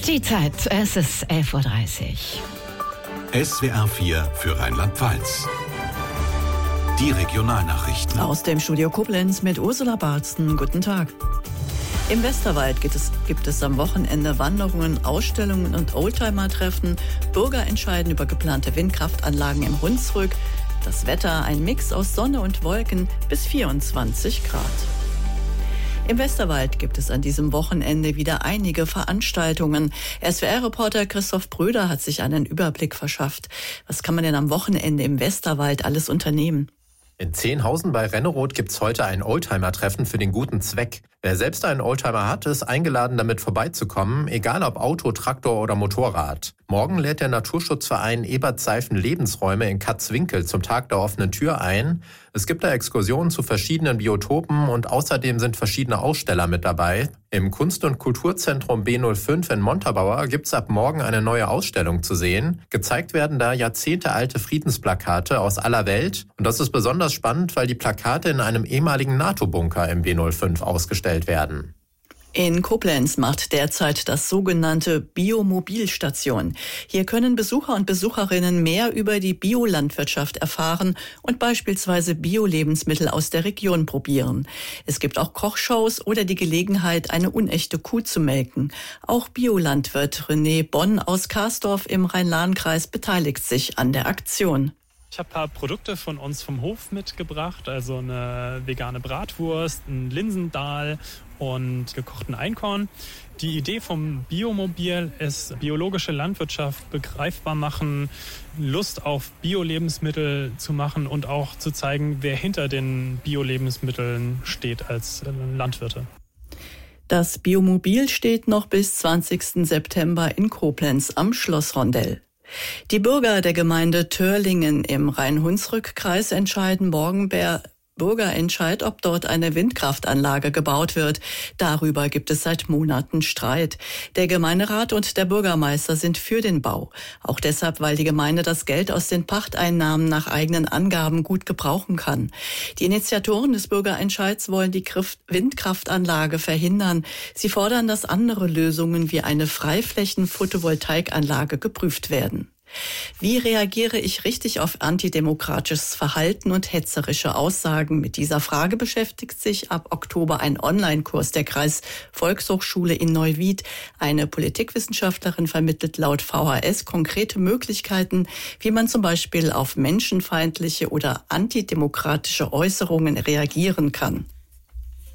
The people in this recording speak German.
Die Zeit, es ist 11.30 Uhr. SWR 4 für Rheinland-Pfalz. Die Regionalnachrichten. Aus dem Studio Koblenz mit Ursula Barzten. Guten Tag. Im Westerwald gibt es am Wochenende Wanderungen, Ausstellungen und Oldtimer-Treffen. Bürger entscheiden über geplante Windkraftanlagen im Hunsrück. Das Wetter ein Mix aus Sonne und Wolken bis 24 Grad. Im Westerwald gibt es an diesem Wochenende wieder einige Veranstaltungen. SWR-Reporter Christoph Bröder hat sich einen Überblick verschafft. Was kann man denn am Wochenende im Westerwald alles unternehmen? In Zehnhausen bei Renneroth gibt's heute ein Oldtimer-Treffen für den guten Zweck. Wer selbst einen Oldtimer hat, ist eingeladen, damit vorbeizukommen, egal ob Auto, Traktor oder Motorrad. Morgen lädt der Naturschutzverein Ebert Seifen Lebensräume in Katzwinkel zum Tag der offenen Tür ein. Es gibt da Exkursionen zu verschiedenen Biotopen und außerdem sind verschiedene Aussteller mit dabei. Im Kunst- und Kulturzentrum B05 in Montabaur gibt's ab morgen eine neue Ausstellung zu sehen. Gezeigt werden da jahrzehntealte Friedensplakate aus aller Welt. Und das ist besonders spannend, weil die Plakate in einem ehemaligen NATO-Bunker im B05 ausgestellt werden. In Koblenz macht derzeit das sogenannte Biomobilstation. Hier können Besucher und Besucherinnen mehr über die Biolandwirtschaft erfahren und beispielsweise Bio-Lebensmittel aus der Region probieren. Es gibt auch Kochshows oder die Gelegenheit, eine unechte Kuh zu melken. Auch Biolandwirt René Bonn aus Karsdorf im Rhein-Lahn-Kreis beteiligt sich an der Aktion. Ich habe ein paar Produkte von uns vom Hof mitgebracht, also eine vegane Bratwurst, ein Linsendahl und gekochten Einkorn. Die Idee vom Biomobil ist, biologische Landwirtschaft begreifbar machen, Lust auf Bio-Lebensmittel zu machen und auch zu zeigen, wer hinter den Bio-Lebensmitteln steht als Landwirte. Das Biomobil steht noch bis 20. September in Koblenz am Schlossrondell. Die Bürger der Gemeinde Törlingen im Rhein-Hunsrück-Kreis entscheiden morgen per Bürgerentscheid, ob dort eine Windkraftanlage gebaut wird. Darüber gibt es seit Monaten Streit. Der Gemeinderat und der Bürgermeister sind für den Bau. Auch deshalb, weil die Gemeinde das Geld aus den Pachteinnahmen nach eigenen Angaben gut gebrauchen kann. Die Initiatoren des Bürgerentscheids wollen die Windkraftanlage verhindern. Sie fordern, dass andere Lösungen wie eine Freiflächen-Photovoltaikanlage geprüft werden. Wie reagiere ich richtig auf antidemokratisches Verhalten und hetzerische Aussagen? Mit dieser Frage beschäftigt sich ab Oktober ein Online-Kurs der Kreisvolkshochschule in Neuwied. Eine Politikwissenschaftlerin vermittelt laut VHS konkrete Möglichkeiten, wie man zum Beispiel auf menschenfeindliche oder antidemokratische Äußerungen reagieren kann.